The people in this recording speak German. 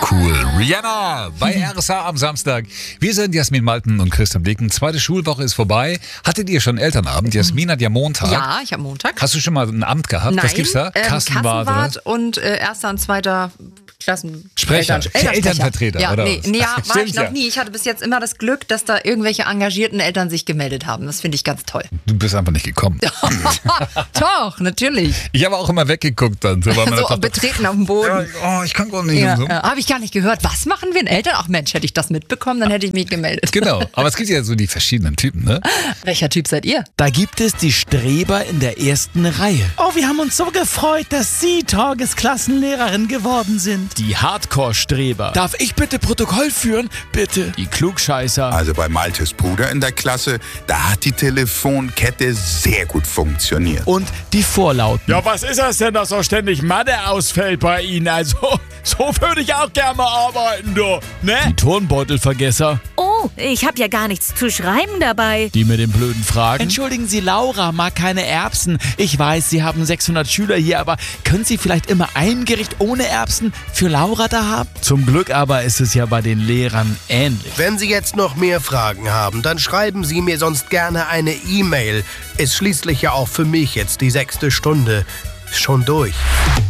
cool. Rihanna bei RSA am Samstag. Wir sind Jasmin Malten und Christian Dicken. Zweite Schulwoche ist vorbei. Hattet ihr schon Elternabend? Jasmin hat ja Montag. Ja, ich habe Montag. Hast du schon mal ein Amt gehabt? Nein, Was gibt's da? Kassenwart und erster und zweiter Sprecher. Elternvertreter, oder nee, was? ja, war Stimmt, ich noch ja. nie. Ich hatte bis jetzt immer das Glück, dass da irgendwelche engagierten Eltern sich gemeldet haben. Das finde ich ganz toll. Du bist einfach nicht gekommen. Doch, natürlich. Ich habe auch immer weggeguckt dann. So, So betreten auf dem Boden. oh, ich kann gar nicht. Ja, und so. habe ich gar nicht gehört. Was machen wir denn Eltern? Ach Mensch, hätte ich das mitbekommen, dann hätte ich mich gemeldet. Genau, aber es gibt ja so die verschiedenen Typen, ne? Welcher Typ seid ihr? Da gibt es die Streber in der ersten Reihe. Oh, wir haben uns so gefreut, dass Sie Tagesklassenlehrerin geworden sind. Die Hardcore-Streber. Darf ich bitte Protokoll führen? Bitte. Die Klugscheißer. Also bei Maltes Bruder in der Klasse, da hat die Telefonkette sehr gut funktioniert. Und die Vorlauten. Ja, was ist das denn, dass so ständig Mathe ausfällt bei Ihnen? Also, so würde ich auch gerne mal arbeiten, du. Ne? Die Turnbeutelvergesser. Oh, ich habe ja gar nichts zu schreiben dabei. Die mit den blöden Fragen. Entschuldigen Sie, Laura mag keine Erbsen. Ich weiß, Sie haben 600 Schüler hier, aber können Sie vielleicht immer ein Gericht ohne Erbsen für Laura da haben? Zum Glück aber ist es ja bei den Lehrern ähnlich. Wenn Sie jetzt noch mehr Fragen haben, dann schreiben Sie mir sonst gerne eine E-Mail. Ist schließlich ja auch für mich jetzt die 6. Stunde schon durch.